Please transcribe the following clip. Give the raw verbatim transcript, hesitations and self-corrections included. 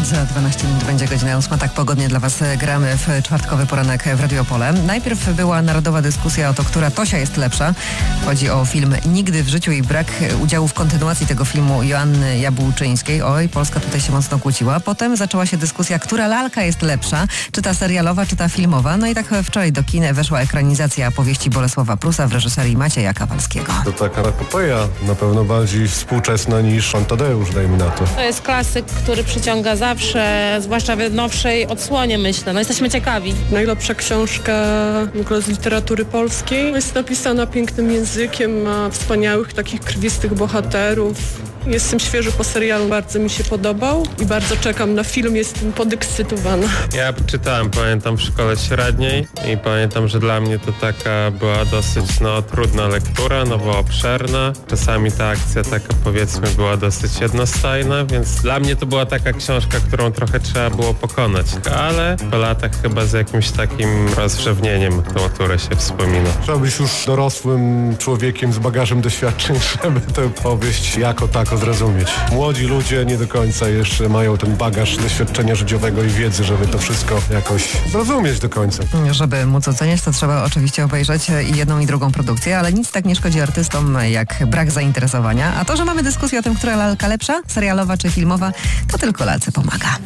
Za dwanaście minut będzie godzina ósma. Tak pogodnie dla Was gramy w czwartkowy poranek w Radio Opole. Najpierw była narodowa dyskusja o to, która Tosia jest lepsza. Chodzi o film Nigdy w życiu i brak udziału w kontynuacji tego filmu Joanny Jabłczyńskiej. Oj, Polska tutaj się mocno kłóciła. Potem zaczęła się dyskusja, która lalka jest lepsza, czy ta serialowa, czy ta filmowa. No i tak wczoraj do kin weszła ekranizacja powieści Bolesława Prusa w reżyserii Macieja Kawalskiego. To taka epopeja, na pewno bardziej współczesna niż Pan Tadeusz, dajmy na to. To jest klasyk, który przyciąga zawsze, zwłaszcza w nowszej odsłonie, myślę. No jesteśmy ciekawi. Najlepsza książka w ogóle z literatury polskiej. Jest napisana pięknym językiem, ma wspaniałych takich krwistych bohaterów. Jestem świeżo po serialu, bardzo mi się podobał i bardzo czekam na film, jestem podekscytowana. Ja czytałem, pamiętam, w szkole średniej i pamiętam, że dla mnie to taka była dosyć no, trudna lektura, no bo obszerna. Czasami ta akcja taka, powiedzmy, była dosyć jednostajna, więc dla mnie to była taka książka, którą trochę trzeba było pokonać. Ale po latach chyba z jakimś takim rozrzewnieniem tą maturę się wspomina. Trzeba być już dorosłym człowiekiem z bagażem doświadczeń, żeby tę powieść jako tako zrozumieć. Młodzi ludzie nie do końca jeszcze mają ten bagaż doświadczenia życiowego i wiedzy, żeby to wszystko jakoś zrozumieć do końca. Żeby móc oceniać, to trzeba oczywiście obejrzeć i jedną i drugą produkcję, ale nic tak nie szkodzi artystom jak brak zainteresowania. A to, że mamy dyskusję o tym, która lalka lepsza, serialowa czy filmowa, to tylko lalce pomaga.